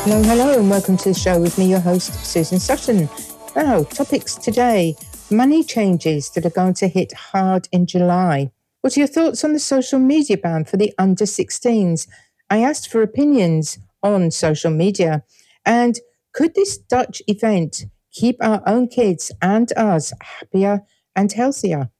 Hello, and welcome to the show with me, your host, Susan Sutton. Now, topics today, money changes that are going to hit hard in July. What are your thoughts on the social media ban for the under 16s? I asked for opinions on social media. And could this Dutch event keep our own kids and us happier and healthier?